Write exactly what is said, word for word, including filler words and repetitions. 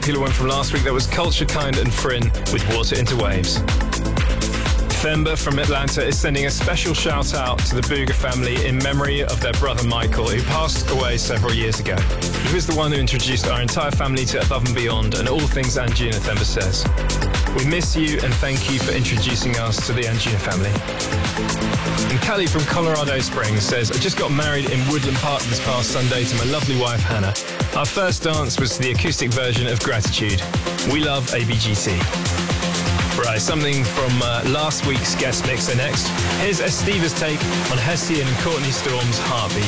popular one from last week. That was Culture Kind and Frin with Water into Waves. Themba from Atlanta is sending a special shout out to the Booger family in memory of their brother Michael, who passed away several years ago. He was the one who introduced our entire family to Above and Beyond and all things Anjuna, Themba says. We miss you and thank you for introducing us to the Anjuna family. And Kelly from Colorado Springs says, I just got married in Woodland Park this past Sunday to my lovely wife Hannah. Our first dance was to the acoustic version of Gratitude. We love A B G T. Right, something from uh, last week's guest mixer next. Here's Esteva's take on Hessian and Courtney Storm's Heartbeat.